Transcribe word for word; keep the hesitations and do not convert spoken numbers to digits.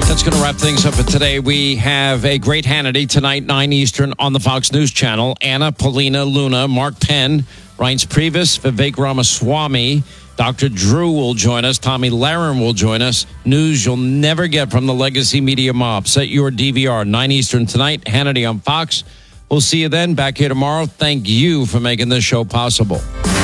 That's going to wrap things up for today. We have a great Hannity tonight, nine Eastern on the Fox News Channel. Anna, Paulina, Luna, Mark Penn, Reince Priebus, Vivek Ramaswamy, Doctor Drew will join us. Tommy Lahren will join us. News you'll never get from the legacy media mob. Set your D V R, nine Eastern tonight. Hannity on Fox. We'll see you then. Back here tomorrow. Thank you for making this show possible.